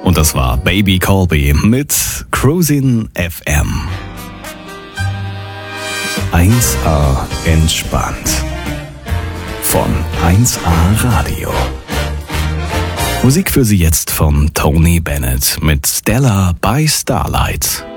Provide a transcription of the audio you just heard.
Und das war Baby Colby mit Cruisin' FM. 1A entspannt. Von 1A Radio. Musik für Sie jetzt von Tony Bennett mit Stella by Starlight.